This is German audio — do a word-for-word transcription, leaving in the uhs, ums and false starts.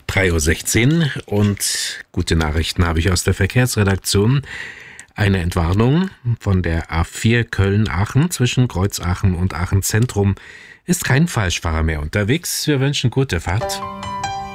drei Uhr sechzehn und gute Nachrichten habe ich aus der Verkehrsredaktion. Eine Entwarnung von der A vier Köln-Aachen zwischen Kreuzaachen und Aachen Zentrum ist kein Falschfahrer mehr unterwegs. Wir wünschen gute Fahrt.